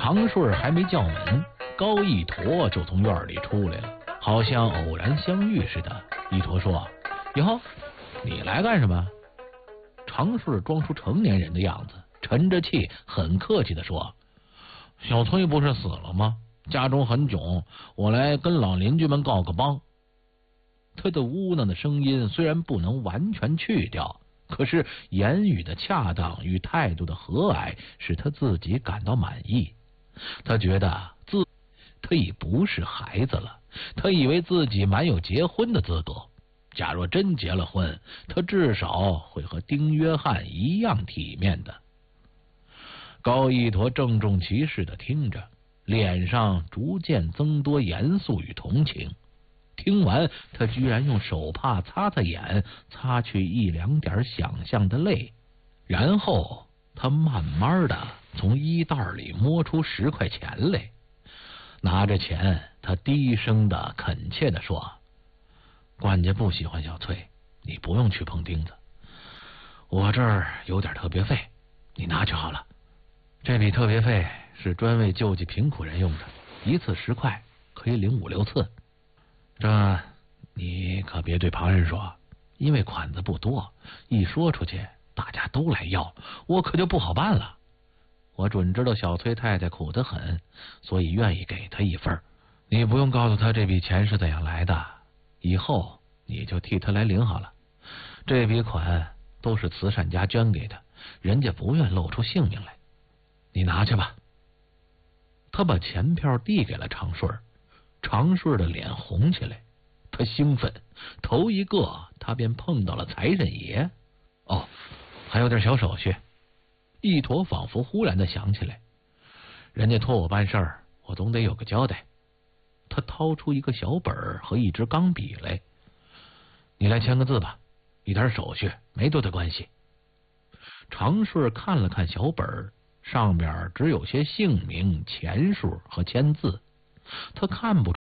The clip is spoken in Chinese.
长顺还没叫门，高一驼就从院里出来了，好像偶然相遇似的。一驼说：“哟，你来干什么？”长顺装出成年人的样子，沉着气，很客气地说：“小崔不是死了吗？家中很窘，我来跟老邻居们告个帮。”他的呜囔的声音虽然不能完全去掉，可是言语的恰当与态度的和蔼使他自己感到满意。他觉得他已不是孩子了，他以为自己蛮有结婚的资格。假若真结了婚，他至少会和丁约翰一样体面的。高一驼郑重其事地听着，脸上逐渐增多严肃与同情。听完，他居然用手帕擦擦眼，擦去一两点想象的泪，然后他慢慢的从衣袋里摸出10块钱来。拿着钱，他低声的恳切地说：“管家不喜欢小翠，你不用去碰钉子。我这儿有点特别费，你拿去好了。这笔特别费是专为救济贫苦人用的，一次10块，可以领5、6次。这你可别对旁人说，因为款子不多，一说出去大家都来要，我可就不好办了。我准知道小崔太太苦得很，所以愿意给她一份。你不用告诉她这笔钱是怎样来的，以后你就替她来领好了。这笔款都是慈善家捐给的，人家不愿露出姓名来。你拿去吧。”他把钱票递给了长顺，长顺的脸红起来，他兴奋，头一个他便碰到了财神爷。哦，还有点小手续。一驼仿佛忽然的想起来，人家托我办事儿，我总得有个交代。他掏出一个小本和一支钢笔来，你来签个字吧，一点手续，没多大关系。长顺看了看小本，上边只有些姓名、钱数和签字，他看不